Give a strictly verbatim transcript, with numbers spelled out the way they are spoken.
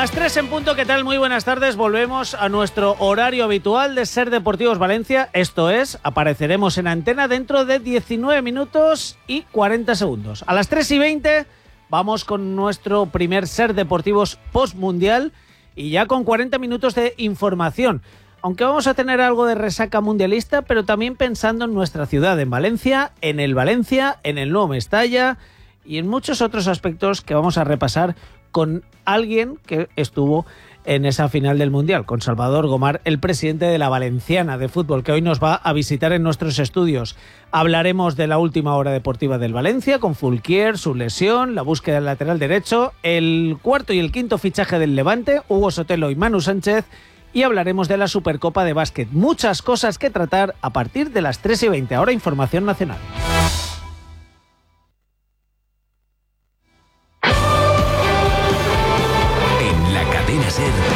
Las tres en punto, ¿qué tal? Muy buenas tardes. Volvemos a nuestro horario habitual de Ser Deportivos Valencia. Esto es, apareceremos en antena dentro de diecinueve minutos y cuarenta segundos. A las tres y veinte vamos con nuestro primer Ser Deportivos postmundial y ya con cuarenta minutos de información. Aunque vamos a tener algo de resaca mundialista, pero también pensando en nuestra ciudad, en Valencia, en el Valencia, en el nuevo Mestalla y en muchos otros aspectos que vamos a repasar con alguien que estuvo en esa final del Mundial, con Salvador Gomar, el presidente de la Valenciana de Fútbol, que hoy nos va a visitar en nuestros estudios. Hablaremos de la última hora deportiva del Valencia, con Fulquier, su lesión, la búsqueda del lateral derecho, el cuarto y el quinto fichaje del Levante, Hugo Sotelo y Manu Sánchez, y hablaremos de la Supercopa de Básquet. Muchas cosas que tratar a partir de las tres y veinte. Ahora información nacional. Ser